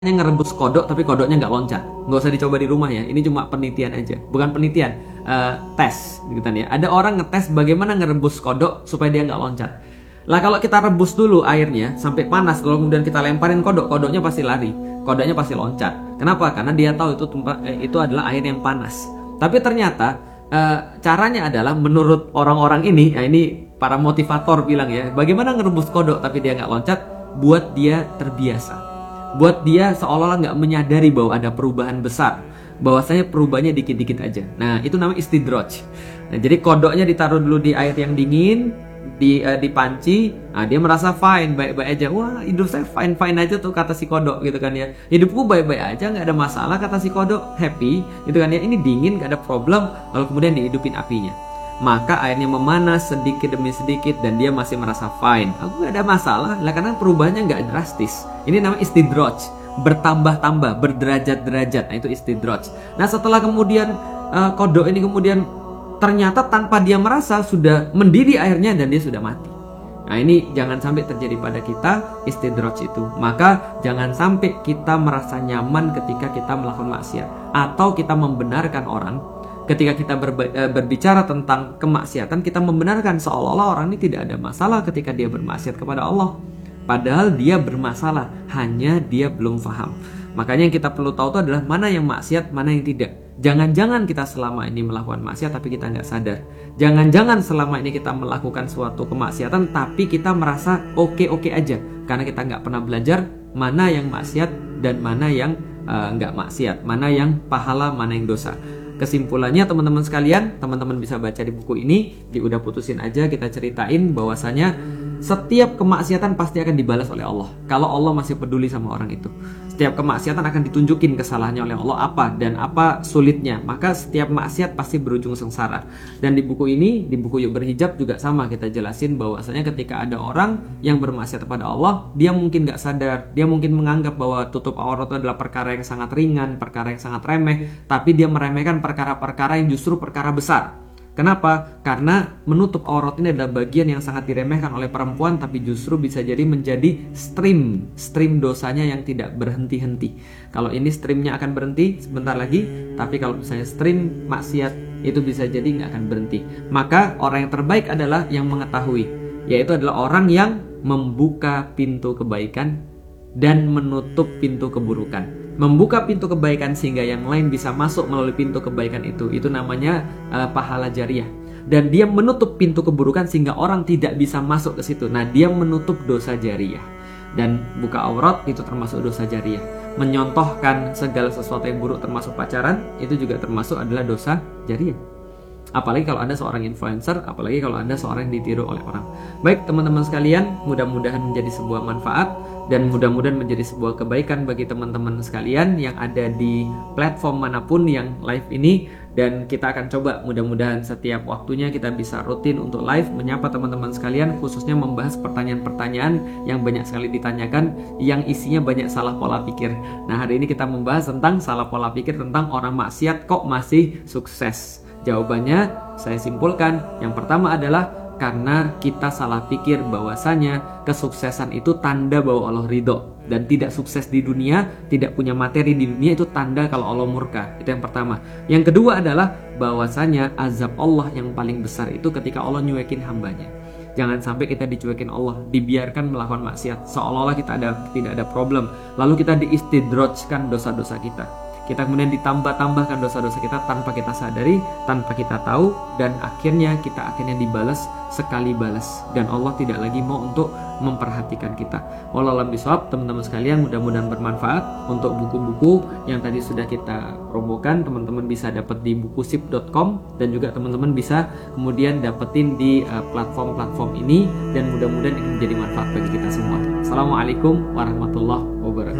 ngerebus kodok tapi kodoknya nggak loncat. Nggak usah dicoba di rumah ya, ini cuma penelitian aja, bukan penelitian, tes gitu kan ya. Ada orang ngetes bagaimana ngerebus kodok supaya dia nggak loncat. Lah kalau kita rebus dulu airnya sampai panas, lalu kemudian kita lemparin kodoknya pasti lari, kodoknya pasti loncat. Kenapa? Karena dia tahu itu adalah air yang panas. Tapi ternyata caranya adalah menurut orang-orang ini, ya ini para motivator bilang ya, bagaimana ngerebus kodok tapi dia nggak loncat, buat dia terbiasa. Buat dia seolah-olah nggak menyadari bahwa ada perubahan besar, bahwasanya perubahannya dikit-dikit aja. Nah itu namanya istidroj. Nah, jadi kodoknya ditaruh dulu di air yang dingin, di panci. Nah, dia merasa fine, baik-baik aja. Wah, hidup saya fine-fine aja tuh, kata si kodok gitu kan ya. Hidupku baik-baik aja, nggak ada masalah, kata si kodok, happy gitu kan ya. Ini dingin, nggak ada problem. Lalu kemudian dihidupin apinya, maka airnya memanas sedikit demi sedikit dan dia masih merasa fine. Aku gak ada masalah lah, karena perubahannya gak drastis. Ini namanya istidroj, bertambah-tambah, berderajat-derajat. Nah itu istidroj. Nah setelah kemudian kodok ini kemudian ternyata tanpa dia merasa sudah mendidih airnya dan dia sudah mati. Nah ini jangan sampai terjadi pada kita istidroj itu. Maka jangan sampai kita merasa nyaman ketika kita melakukan maksiat, atau kita membenarkan orang. Ketika kita berbicara tentang kemaksiatan, kita membenarkan seolah-olah orang ini tidak ada masalah ketika dia bermaksiat kepada Allah. Padahal dia bermasalah, hanya dia belum paham. Makanya yang kita perlu tahu itu adalah mana yang maksiat, mana yang tidak. Jangan-jangan kita selama ini melakukan maksiat tapi kita nggak sadar. Jangan-jangan selama ini kita melakukan suatu kemaksiatan tapi kita merasa oke-oke aja, karena kita nggak pernah belajar mana yang maksiat dan mana yang nggak maksiat, mana yang pahala, mana yang dosa. Kesimpulannya teman-teman sekalian, teman-teman bisa baca di buku ini. Di Udah Putusin Aja kita ceritain bahwasanya setiap kemaksiatan pasti akan dibalas oleh Allah, kalau Allah masih peduli sama orang itu. Setiap kemaksiatan akan ditunjukin kesalahannya oleh Allah apa dan apa sulitnya. Maka setiap maksiat pasti berujung sengsara. Dan di buku ini, di buku Yuk Berhijab juga sama, kita jelasin bahwasanya ketika ada orang yang bermaksiat kepada Allah, dia mungkin gak sadar, dia mungkin menganggap bahwa tutup aurat itu adalah perkara yang sangat ringan, perkara yang sangat remeh, tapi dia meremehkan perkara-perkara yang justru perkara besar. Kenapa? Karena menutup aurat ini adalah bagian yang sangat diremehkan oleh perempuan, tapi justru bisa jadi menjadi stream dosanya yang tidak berhenti-henti. Kalau ini streamnya akan berhenti sebentar lagi, tapi kalau misalnya stream maksiat itu bisa jadi nggak akan berhenti. Maka orang yang terbaik adalah yang mengetahui, yaitu adalah orang yang membuka pintu kebaikan dan menutup pintu keburukan. Membuka pintu kebaikan sehingga yang lain bisa masuk melalui pintu kebaikan itu namanya pahala jariah. Dan dia menutup pintu keburukan sehingga orang tidak bisa masuk ke situ. Nah, dia menutup dosa jariah. Dan buka aurat itu termasuk dosa jariah. Menyontohkan segala sesuatu yang buruk termasuk pacaran, itu juga termasuk adalah dosa jariah. Apalagi kalau Anda seorang influencer, apalagi kalau Anda seorang yang ditiru oleh orang. Baik teman-teman sekalian, mudah-mudahan menjadi sebuah manfaat dan mudah-mudahan menjadi sebuah kebaikan bagi teman-teman sekalian yang ada di platform manapun yang live ini. Dan kita akan coba mudah-mudahan setiap waktunya kita bisa rutin untuk live menyapa teman-teman sekalian, khususnya membahas pertanyaan-pertanyaan yang banyak sekali ditanyakan, yang isinya banyak salah pola pikir. Nah, hari ini kita membahas tentang salah pola pikir tentang orang maksiat kok masih sukses. Jawabannya saya simpulkan, yang pertama adalah karena kita salah pikir bahwasanya kesuksesan itu tanda bahwa Allah ridho, dan tidak sukses di dunia, tidak punya materi di dunia itu tanda kalau Allah murka. Itu yang pertama. Yang kedua adalah bahwasanya azab Allah yang paling besar itu ketika Allah nyuekin hambanya. Jangan sampai kita dicuekin Allah, dibiarkan melakukan maksiat seolah-olah kita tidak ada problem, lalu kita diistidrojkan dosa-dosa kita. Kita kemudian ditambah-tambahkan dosa-dosa kita tanpa kita sadari, tanpa kita tahu, dan akhirnya kita dibalas sekali balas, dan Allah tidak lagi mau untuk memperhatikan kita. Wallahu a'lam bishawab. Teman-teman sekalian, mudah-mudahan bermanfaat. Untuk buku-buku yang tadi sudah kita promokan, teman-teman bisa dapat di bukusip.com, dan juga teman-teman bisa kemudian dapetin di platform-platform ini, dan mudah-mudahan ini menjadi manfaat bagi kita semua. Assalamualaikum warahmatullahi wabarakatuh.